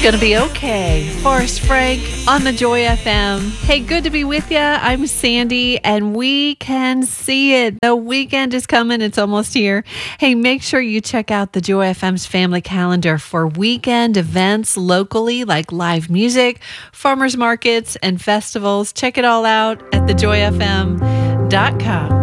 Gonna be okay. Forrest Frank on the Joy FM. Hey, good to be with you. I'm Sandy, and we can see it. The weekend is coming. It's almost here. Hey, make sure you check out the Joy FM's family calendar for weekend events locally, like live music, farmers markets, and festivals. Check it all out at thejoyfm.com.